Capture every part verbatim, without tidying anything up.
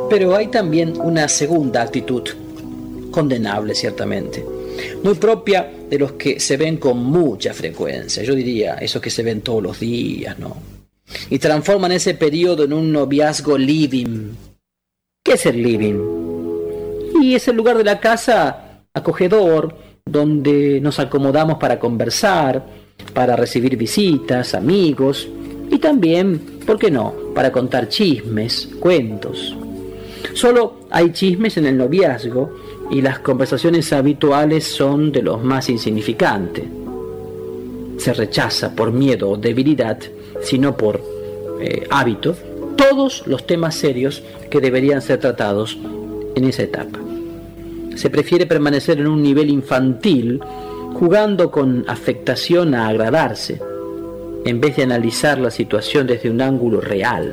Pero hay también una segunda actitud, condenable ciertamente, muy propia de los que se ven con mucha frecuencia, yo diría esos que se ven todos los días, ¿no? Y transforman ese periodo en un noviazgo living. ¿Qué es el living? Y es el lugar de la casa acogedor, donde nos acomodamos para conversar, para recibir visitas, amigos, y también, ¿por qué no?, para contar chismes, cuentos. Solo hay chismes en el noviazgo y las conversaciones habituales son de los más insignificantes. Se rechaza por miedo o debilidad, sino por eh, hábito, todos los temas serios que deberían ser tratados en esa etapa. Se prefiere permanecer en un nivel infantil, jugando con afectación a agradarse, en vez de analizar la situación desde un ángulo real.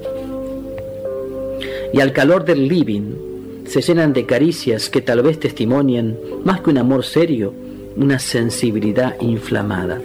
Y al calor del living se llenan de caricias que tal vez testimonian, más que un amor serio, una sensibilidad inflamada.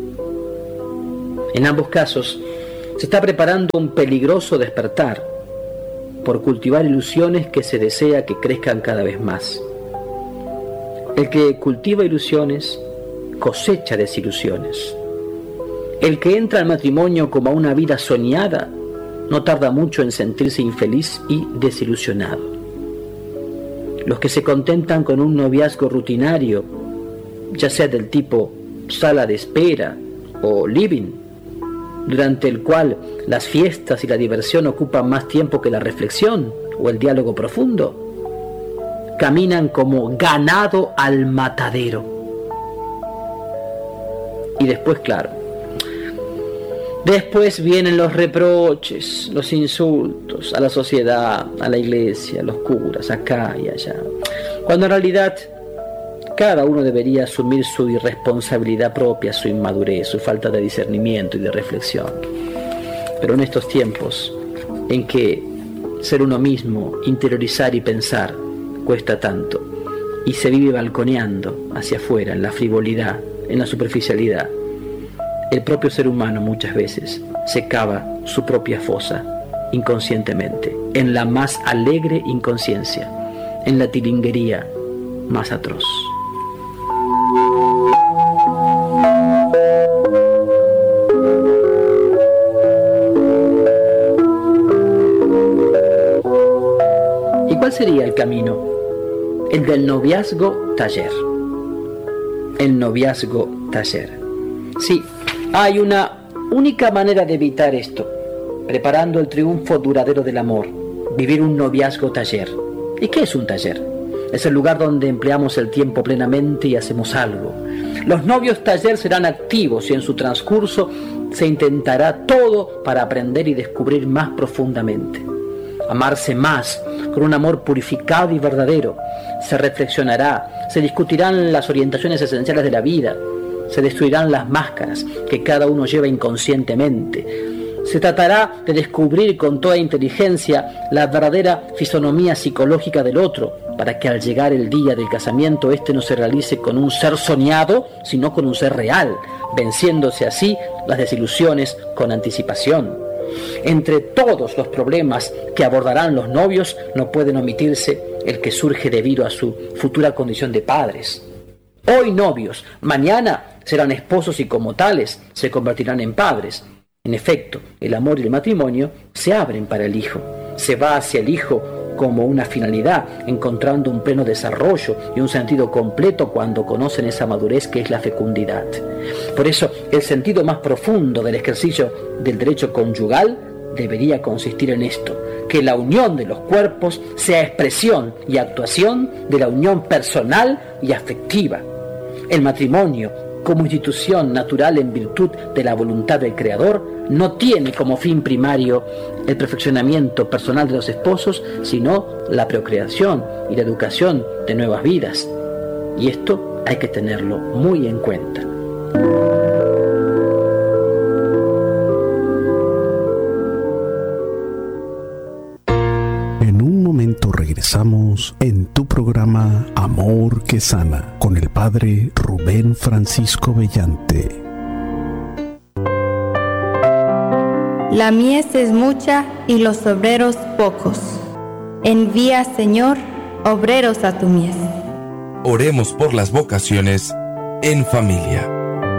En ambos casos, se está preparando un peligroso despertar por cultivar ilusiones que se desea que crezcan cada vez más. El que cultiva ilusiones cosecha desilusiones. El que entra al matrimonio como a una vida soñada no tarda mucho en sentirse infeliz y desilusionado. Los que se contentan con un noviazgo rutinario, ya sea del tipo sala de espera o living, durante el cual las fiestas y la diversión ocupan más tiempo que la reflexión o el diálogo profundo, caminan como ganado al matadero. Y después, claro, después vienen los reproches, los insultos a la sociedad, a la iglesia, a los curas, acá y allá, cuando en realidad cada uno debería asumir su irresponsabilidad propia, su inmadurez, su falta de discernimiento y de reflexión. Pero en estos tiempos en que ser uno mismo, interiorizar y pensar cuesta tanto y se vive balconeando hacia afuera, en la frivolidad, en la superficialidad, el propio ser humano muchas veces se cava su propia fosa inconscientemente, en la más alegre inconsciencia, en la tilinguería más atroz. ¿Y cuál sería el camino? El del noviazgo taller. El noviazgo taller. Sí, hay una única manera de evitar esto, preparando el triunfo duradero del amor, vivir un noviazgo taller. ¿Y qué es un taller? Es el lugar donde empleamos el tiempo plenamente y hacemos algo. Los novios taller serán activos y en su transcurso se intentará todo para aprender y descubrir más profundamente. Amarse más, con un amor purificado y verdadero. Se reflexionará, se discutirán las orientaciones esenciales de la vida, se destruirán las máscaras que cada uno lleva inconscientemente. Se tratará de descubrir con toda inteligencia la verdadera fisonomía psicológica del otro, para que al llegar el día del casamiento éste no se realice con un ser soñado, sino con un ser real, venciéndose así las desilusiones con anticipación. Entre todos los problemas que abordarán los novios no pueden omitirse el que surge debido a su futura condición de padres. Hoy novios, mañana serán esposos y como tales se convertirán en padres. En efecto, el amor y el matrimonio se abren para el hijo, se va hacia el hijo como una finalidad, encontrando un pleno desarrollo y un sentido completo cuando conocen esa madurez que es la fecundidad. Por eso, el sentido más profundo del ejercicio del derecho conyugal debería consistir en esto, que la unión de los cuerpos sea expresión y actuación de la unión personal y afectiva. El matrimonio, como institución natural en virtud de la voluntad del Creador, no tiene como fin primario el perfeccionamiento personal de los esposos, sino la procreación y la educación de nuevas vidas. Y esto hay que tenerlo muy en cuenta. En un momento regresamos en tu programa Amor que Sana con el Padre Rubén Francisco Bellante. La mies es mucha y los obreros pocos. Envía, Señor, obreros a tu mies. Oremos por las vocaciones en familia.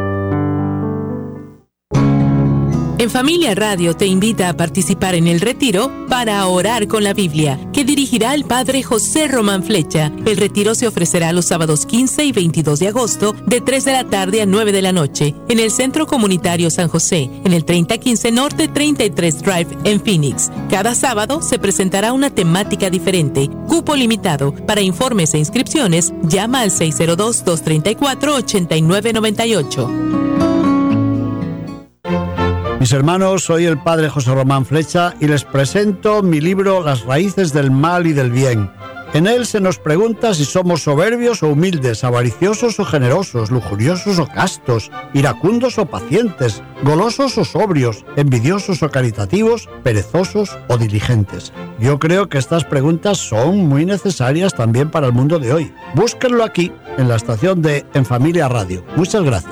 En Familia Radio te invita a participar en el retiro para orar con la Biblia, que dirigirá el Padre José Román Flecha. El retiro se ofrecerá los sábados quince y veintidós de agosto, de tres de la tarde a nueve de la noche, en el Centro Comunitario San José, en el treinta quince Norte treinta y tres Drive, en Phoenix. Cada sábado se presentará una temática diferente, cupo limitado. Para informes e inscripciones, llama al seis cero dos, dos tres cuatro, ocho nueve nueve ocho. Mis hermanos, soy el Padre José Román Flecha y les presento mi libro Las raíces del mal y del bien. En él se nos pregunta si somos soberbios o humildes, avariciosos o generosos, lujuriosos o castos, iracundos o pacientes, golosos o sobrios, envidiosos o caritativos, perezosos o diligentes. Yo creo que estas preguntas son muy necesarias también para el mundo de hoy. Búsquenlo aquí, en la estación de En Familia Radio. Muchas gracias.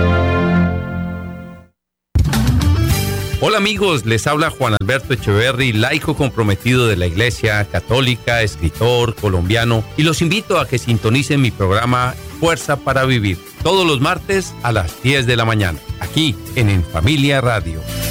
Hola amigos, les habla Juan Alberto Echeverry, laico comprometido de la Iglesia Católica, escritor colombiano, y los invito a que sintonicen mi programa Fuerza para Vivir, todos los martes a las diez de la mañana, aquí en En Familia Radio.